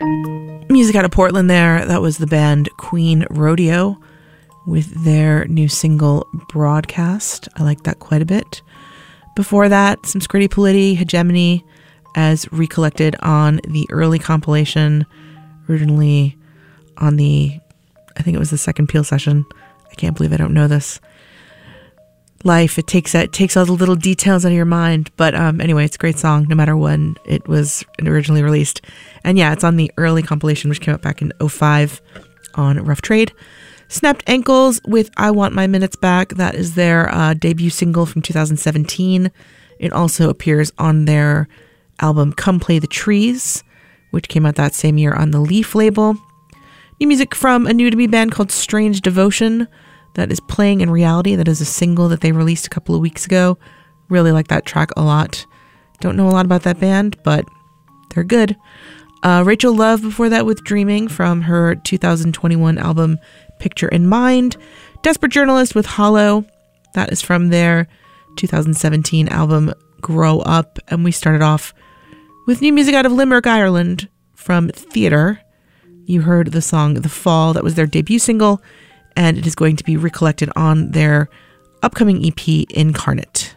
Music out of Portland there. That was the band Queen Rodeo with their new single Broadcast. I like that quite a bit. Before that, some Scritti Politti, Hegemony, as recollected on the early compilation, originally on I think it was the second Peel session. I can't believe I don't know this. Life, it takes all the little details out of your mind. But anyway, it's a great song, no matter when it was originally released. And yeah, it's on the early compilation, which came out back in 2005 on Rough Trade. Snapped Ankles with I Want My Minutes Back. That is their debut single from 2017. It also appears on their album Come Play the Trees, which came out that same year on the Leaf label. New music from a new to me band called Strange Devotion. That is Playing in Reality. That is a single that they released a couple of weeks ago. Really like that track a lot. Don't know a lot about that band, but they're good. Rachel Love before that with Dreaming from her 2021 album Picture in Mind. Desperate Journalist with Hollow. That is from their 2017 album Grow Up. And we started off with new music out of Limerick, Ireland from Theatre. You heard the song The Fall. That was their debut single. And it is going to be recollected on their upcoming EP, Incarnate.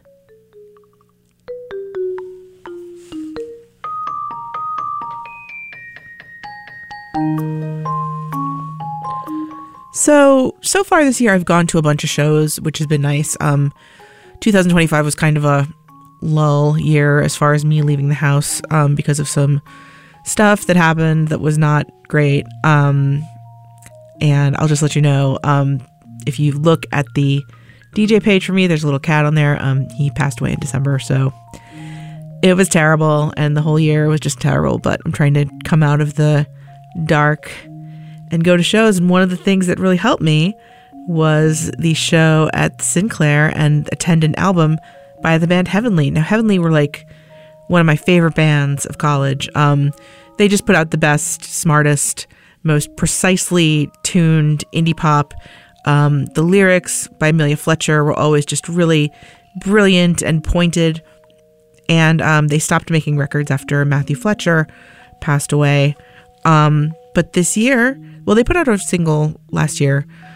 So far this year, I've gone to a bunch of shows, which has been nice. 2025 was kind of a lull year as far as me leaving the house because of some stuff that happened that was not great. And I'll just let you know, if you look at the DJ page for me, there's a little cat on there. He passed away in December, so it was terrible, and the whole year was just terrible, but I'm trying to come out of the dark and go to shows, and one of the things that really helped me was the show at Sinclair and attend an album by the band Heavenly. Now, Heavenly were like one of my favorite bands of college. They just put out the best, smartest, most precisely tuned indie pop. The lyrics by Amelia Fletcher were always just really brilliant and pointed. And they stopped making records after Matthew Fletcher passed away. But this year, well, they put out a single last year